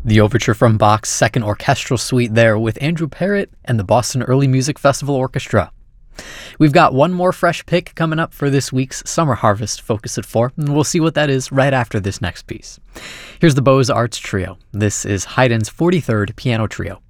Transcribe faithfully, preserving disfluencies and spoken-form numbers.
The overture from Bach's Second Orchestral Suite there with Andrew Parrott and the Boston Early Music Festival Orchestra. We've got one more fresh pick coming up for this week's Summer Harvest Focus at four, and we'll see what that is right after this next piece. Here's the Beaux Arts Trio. This is Haydn's forty-third Piano Trio.